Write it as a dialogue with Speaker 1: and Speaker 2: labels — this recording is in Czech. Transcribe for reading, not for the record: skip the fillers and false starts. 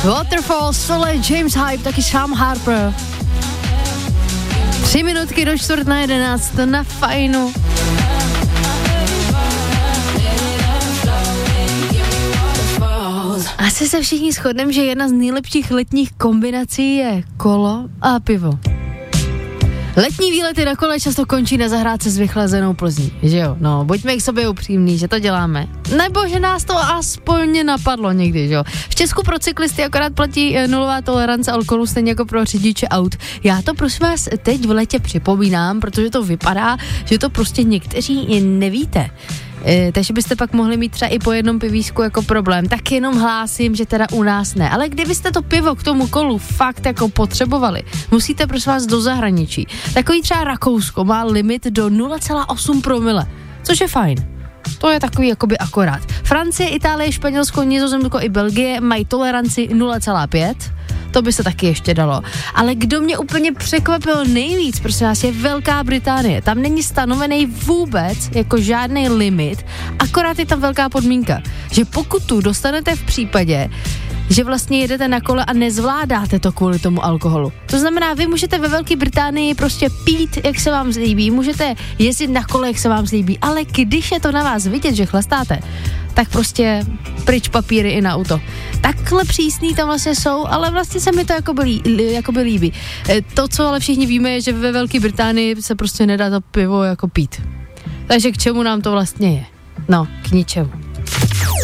Speaker 1: Waterfall, Sole, James Hype, taky Sam Harper. 3 minutky do 10:45 na Fajnu. Asi se všichni shodneme, že jedna z nejlepších letních kombinací je kolo a pivo. Letní výlety na kole často končí na zahrádce s vychlazenou Plzní, že jo? No, buďme k sobě upřímní, že to děláme. Nebo že nás to aspoň napadlo někdy, že jo? V Česku pro cyklisty akorát platí nulová tolerance alkoholu, stejně jako pro řidiče aut. Já to prosím vás teď v letě připomínám, protože to vypadá, že to prostě někteří nevíte. Takže byste pak mohli mít třeba i po jednom pivísku jako problém. Tak jenom hlásím, že teda u nás ne. Ale kdybyste to pivo k tomu kolu fakt jako potřebovali, musíte prosím vás do zahraničí. Takový třeba Rakousko má limit do 0,8 promile, což je fajn. To je takový jakoby akorát. Francie, Itálie, Španělsko, Nizozemsko i Belgie mají toleranci 0,5. To by se taky ještě dalo. Ale kdo mě úplně překvapil nejvíc, prosím vás, je Velká Británie. Tam není stanovený vůbec jako žádný limit, akorát je tam velká podmínka, že pokutu dostanete v případě, že vlastně jedete na kole a nezvládáte to kvůli tomu alkoholu. To znamená, vy můžete ve Velké Británii prostě pít, jak se vám zlíbí, můžete jezdit na kole, jak se vám zlíbí, ale když je to na vás vidět, že chlastáte, tak prostě pryč papíry i na auto. Takhle přísný tam vlastně jsou, ale vlastně se mi to jakoby líbí. To, co ale všichni víme, je, že ve Velké Británii se prostě nedá to pivo jako pít. Takže k čemu nám to vlastně je? No, k ničemu.